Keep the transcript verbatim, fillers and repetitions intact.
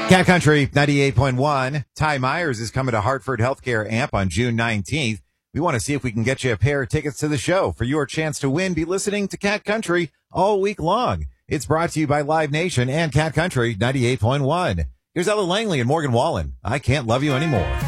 Cat Country ninety-eight point one. Ty Myers is coming to Hartford Healthcare Amp on June nineteenth. We want to see if we can get you a pair of tickets to the show. For your chance to win, be listening to Cat Country all week long. It's brought to you by Live Nation and Cat Country ninety-eight point one. Here's Ella Langley and Morgan Wallen. I Can't Love You Anymore.